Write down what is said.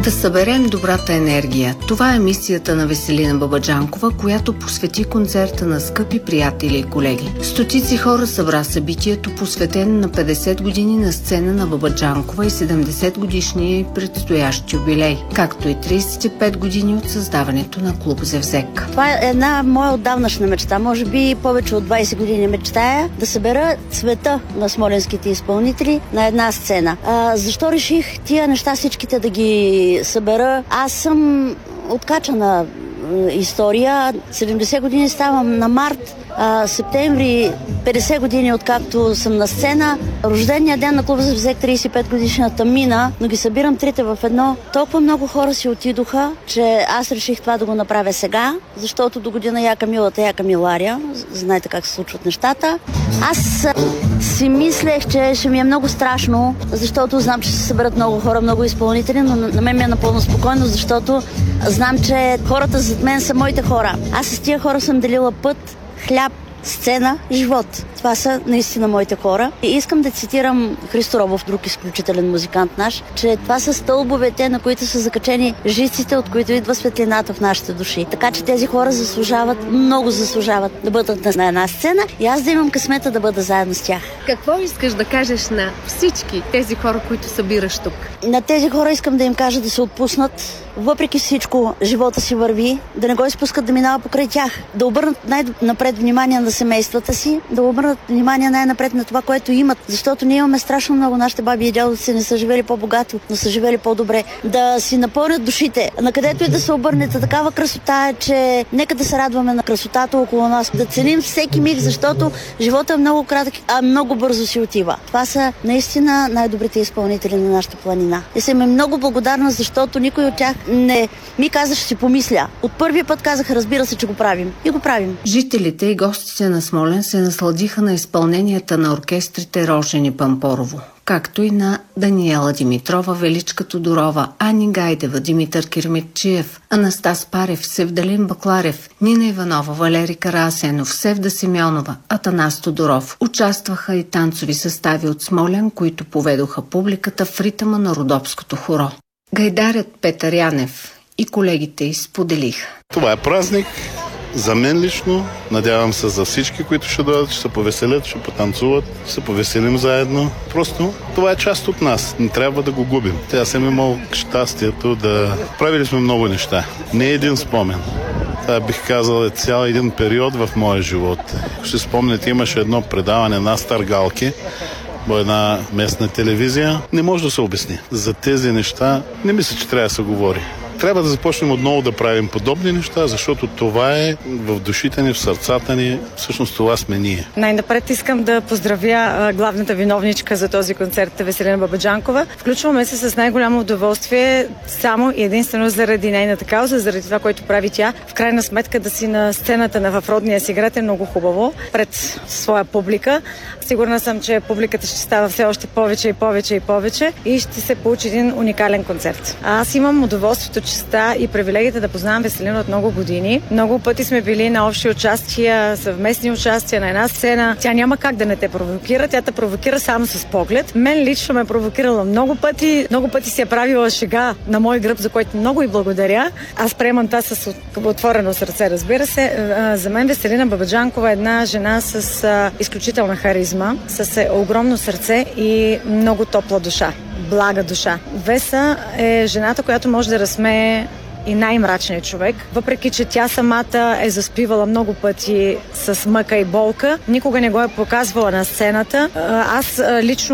Да съберем добрата енергия. Това е мисията на Веселина Бабаджанкова, която посвети концерта на скъпи приятели и колеги. Стотици хора събра събитието, посветено на 50 години на сцена на Бабаджанкова и 70 годишния предстоящ юбилей, както и 35 години от създаването на клуб Зевзек. Това е една моя отдавнашна мечта. Може би повече от 20 години мечтая да събера цвета на смолянските изпълнители на една сцена. Защо реших тия неща всичките да ги събера? Аз съм откачана история. 70 години ставам на март, септември 50 години откакто съм на сцена. Рождения ден на клуба Зевзек 35 годишната мина, но ги събирам трите в едно. Толкова много хора си отидоха, че аз реших това да го направя сега, защото до година яка милата, яка миларя. Знаете как се случват нещата. Аз си мислех, че ще ми е много страшно, защото знам, че се съберат много хора, много изпълнители, но на мен ми е напълно спокойно, защото знам, че хората зад мен са моите хора. Аз с тия хора съм делила път, хляб, сцена, живот. Това са наистина моите хора. И искам да цитирам Христо Робов, друг изключителен музикант наш, че това са стълбовете, на които са закачени жиците, от които идва светлината в нашите души. Така че тези хора заслужават, много заслужават да бъдат на една сцена и аз да имам късмета да бъда заедно с тях. Какво искаш да кажеш на всички тези хора, които събираш тук? На тези хора искам да им кажа да се отпуснат. Въпреки всичко, живота си върви, да не го изпускат да минава покрай тях, да обърнат най-напред внимание на семействата си, да обърнат внимание най-напред на това, което имат, защото ние имаме страшно много. Нашите баби и дядовци не са живели по-богато, но са живели по-добре. Да си напълнят душите, накъдето и да се обърнете. Такава красота е, че нека да се радваме на красотата около нас, да ценим всеки миг, защото живота е много кратък, а много бързо си отива. Това са наистина най-добрите изпълнители на нашата планина. И съм им много благодарна, защото никой от тях не ми каза, ще си помисля. От първия път казаха, разбира се, че го правим. И го правим. Жителите и гостите на Смолян се насладиха на изпълненията на оркестрите Рожен и Пампорово, както и на Даниела Димитрова, Величка Тодорова, Ани Гайдева, Димитър Кирмитчиев, Анастас Парев, Севдалин Бакларев, Нина Иванова, Валери Карасенов, Севда Симеонова, Атанас Тодоров. Участваха и танцови състави от Смолян, които поведоха публиката в ритъма на родопското хоро. Гайдарят Петър Янев и колегите й споделиха. Това е празник за мен лично. Надявам се за всички, които ще дойдат, ще се повеселят, ще потанцуват, ще се повеселим заедно. Просто това е част от нас. Не трябва да го губим. Тя съм имал щастието да правили сме много неща. Не е един спомен. Това бих казал е цял един период в моя живот. Ще спомняте, имаше едно предаване на Старгалки по една местна телевизия. Не може да се обясни. За тези неща не мисля, че трябва да се говори. Трябва да започнем отново да правим подобни неща, защото това е в душите ни, в сърцата ни. Всъщност това сме ние. Най-напред искам да поздравя главната виновничка за този концерт, Веселина Бабаджанкова. Включваме се с най-голямо удоволствие само и единствено заради нейната кауза, заради това, което прави тя. В крайна сметка да си на сцената на в родния си град е много хубаво пред своя публика. Сигурна съм, че публиката ще става все още повече и повече и повече и ще се получи един уникален концерт. Аз имам удоволствието, честа и привилегията да познавам Веселина от много години. Много пъти сме били на общи участия, съвместни участия на една сцена. Тя няма как да не те провокира, тя те провокира само с поглед. Мен лично ме провокирала много пъти. Много пъти си е правила шега на мой гръб, за който много и благодаря. Аз приемам това с отворено сърце, разбира се. За мен Веселина Бабаджанкова е една жена с изключителна харизма, с огромно сърце и много топла душа. Блага душа. Веса е жената, която може да разсмее и най-мрачният човек. Въпреки че тя самата е заспивала много пъти с мъка и болка, никога не го е показвала на сцената. Аз лично